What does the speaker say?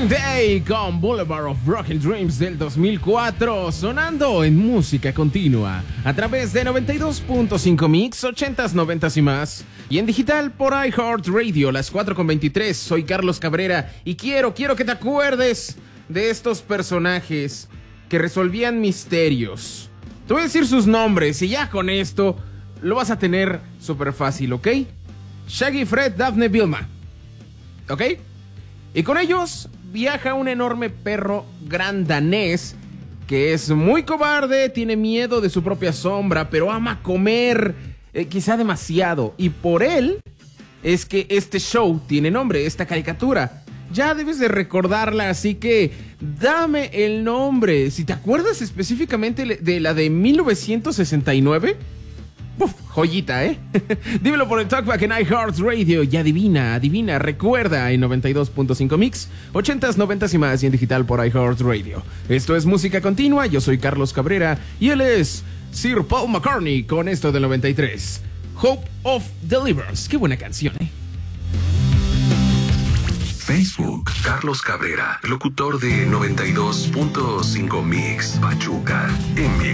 Green Day con Boulevard of Broken Dreams del 2004, sonando en música continua a través de 92.5 Mix, 80s, 90s y más, y en digital por iHeartRadio, las 4:23. Soy Carlos Cabrera y quiero que te acuerdes de estos personajes que resolvían misterios. Te voy a decir sus nombres y ya con esto lo vas a tener súper fácil, ¿ok? Shaggy, Fred, Daphne, Vilma, ¿ok? Y con ellos viaja un enorme perro gran danés que es muy cobarde, tiene miedo de su propia sombra, pero ama comer, quizá demasiado. Y por él es que este show tiene nombre, esta caricatura. Ya debes de recordarla, así que dame el nombre. Si te acuerdas específicamente de la de 1969... Uf, joyita, ¿eh? Dímelo por el Talkback en iHeartRadio y adivina, recuerda en 92.5 Mix, 80s, 90s y más y en digital por iHeartRadio. Esto es música continua, yo soy Carlos Cabrera y él es Sir Paul McCartney con esto del 93. Hope of Deliverance, qué buena canción, ¿eh? Facebook, Carlos Cabrera, locutor de 92.5 Mix, Pachuca, MX.